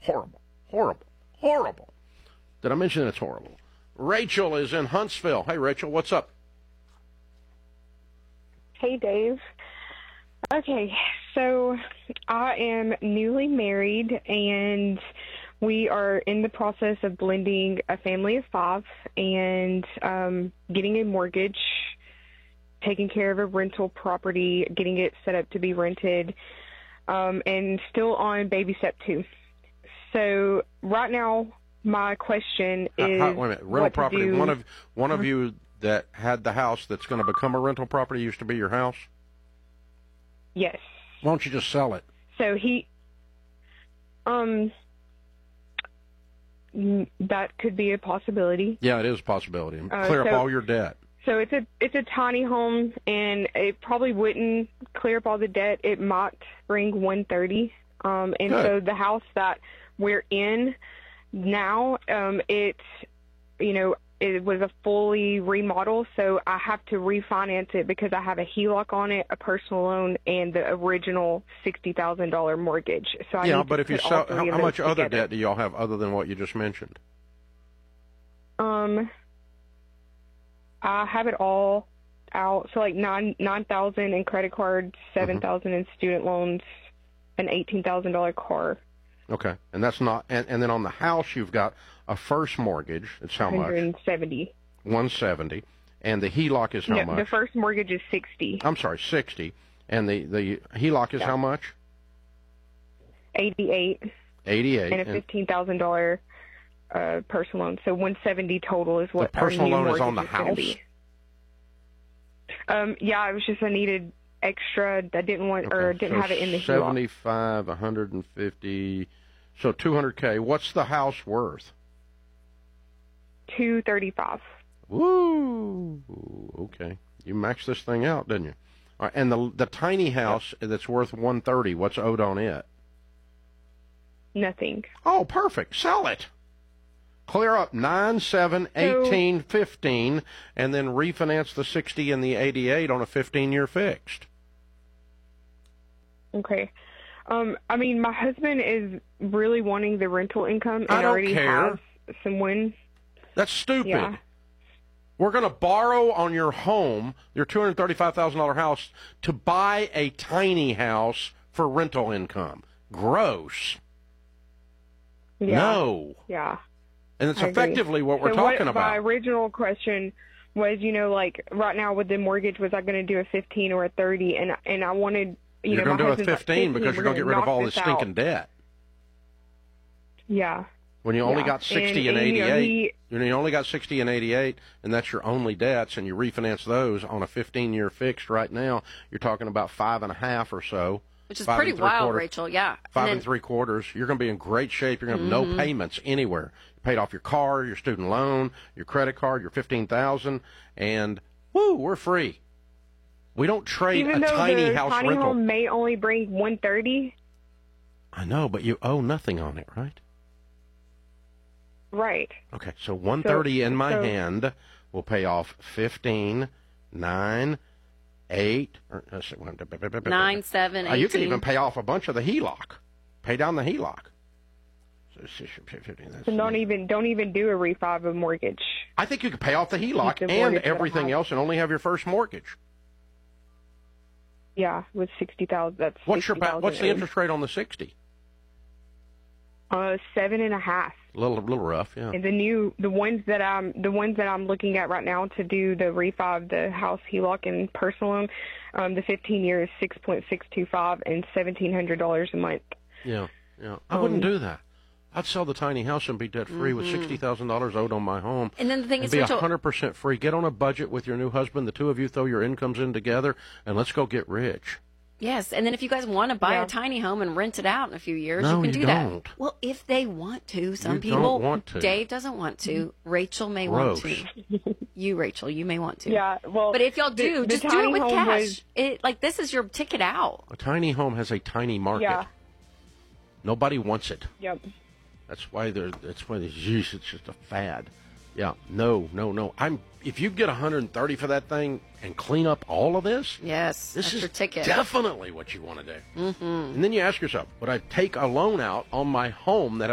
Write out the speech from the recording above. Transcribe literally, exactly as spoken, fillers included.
Horrible, horrible, horrible. Did I mention that it's horrible? Rachel is in Huntsville. Hey, Rachel, what's up? Hey, Dave. Okay, so I am newly married, and we are in the process of blending a family of five and um, getting a mortgage, taking care of a rental property, getting it set up to be rented, um, and still on baby step two. So right now, my question is, how, how, wait a minute, rental what property. to do. One of one of you that had the house that's going to become a rental property used to be your house. Yes. Why don't you just sell it? So he, um, mm, that could be a possibility. Yeah, it is a possibility. Uh, Clear so, up all your debt. So it's a it's a tiny home, and it probably wouldn't clear up all the debt. It might bring one thirty. Um, and Good. so the house that we're in now, um, it's you know. It was a fully remodel, so I have to refinance it because I have a H E L O C on it, a personal loan, and the original sixty thousand dollars mortgage. So I Yeah, need but to if you put sell, all three how, of how those much other together. debt do y'all have other than what you just mentioned? Um, I have it all out. So like nine nine thousand in credit cards, seven thousand Mm-hmm. in student loans, an eighteen thousand dollar car. Okay, and that's not, and, and then on the house you've got a first mortgage. It's how one much? hundred seventy. one seventy, and the H E L O C is how No, much? the first mortgage is sixty. I'm sorry, sixty, and the the H E L O C is Yeah. how much? eighty-eight. eighty-eight. And a fifteen thousand dollar uh, personal loan. So one seventy total is what The personal our new loan is on mortgage the gonna house? be. Um, yeah, it was just I needed extra. I didn't want or Okay, didn't so have it in the H E L O C. seventy-five, one hundred fifty, so two hundred K. What's the house worth? two thirty-five. Woo! Okay, you maxed this thing out, didn't you? All right, and the the tiny house that's worth one thirty. What's owed on it? Nothing. Oh, perfect. Sell it. Clear up nine, seven, eighteen, fifteen, and then refinance the sixty and the eighty-eight on a fifteen-year fixed. Okay. Um, I mean, my husband is really wanting the rental income, and I don't already care. has someone. That's stupid. Yeah. We're going to borrow on your home, your two hundred thirty-five thousand dollars house, to buy a tiny house for rental income. Gross. Yeah. No. Yeah. And it's I agree. effectively what we're so talking what, about. My original question was, you know, like right now with the mortgage, was I going to do a fifteen or a thirty? And and I wanted, you You're know, going to my do a husband's like, fifteen because you're going to get rid of knock all this this stinking out. debt. Yeah. When you only Yeah. got sixty and, and, and, you know, eighty-eight, he, you know, you only got sixty and eighty-eight, and that's your only debts, and you refinance those on a fifteen-year fixed right now, you're talking about five and a half or so. Which is five pretty and three wild, quarters, Rachel, yeah. Five and, then, and three quarters. You're going to be in great shape. You're going to have Mm-hmm. no payments anywhere. You paid off your car, your student loan, your credit card, your fifteen thousand dollars, and woo, we're free. We don't trade even a though tiny the house tiny rental. home may only bring one thirty. I know, but you owe nothing on it, right? Right. Okay, so one thirty So- in my so- hand will pay off fifteen, nine, eight, or, uh, so- nine, seven, Uh, you can eighteen. even pay off a bunch of the H E L O C. Pay down the H E L O C. So, fifteen, that's- So don't even don't even do a refi of a mortgage. I think you could pay off the H E L O Keep C the and mortgage that I everything have. else and only have your first mortgage. Yeah, with sixty thousand. That's What's your ba- sixty thousand what's the owed. interest rate on the sixty? Uh, seven and a half. A little, a little rough, yeah. And the new, the ones that I'm, the ones that I'm looking at right now to do the refi of the house H E L O C and personal loan, um, the fifteen years six point six two five and seventeen hundred dollars a month. Yeah, yeah. I wouldn't Um, do that. I'd sell the tiny house and be debt free with sixty thousand dollars owed on my home. And then the thing and is, be Rachel, one hundred percent free. Get on a budget with your new husband. The two of you throw your incomes in together, and let's go get rich. yes, and then if you guys want to buy Yeah. a tiny home and rent it out in a few years, No, you can you do don't. that. Well, if they want to, some You people don't want to. Dave doesn't want to. Rachel may Gross. want to. You, Rachel, you may want to. Yeah, well, But if y'all the- do, the just do tiny it with home cash. was- It like this is your ticket out. A tiny home has a tiny market. Yeah. Nobody wants it. Yep. That's why they're. That's why there's use. It's just a fad. Yeah. No. No. No. I'm. If you get one hundred thirty for that thing and clean up all of this, Yes, this that's is your ticket. definitely what you want to do. Mm-hmm. And then you ask yourself, would I take a loan out on my home that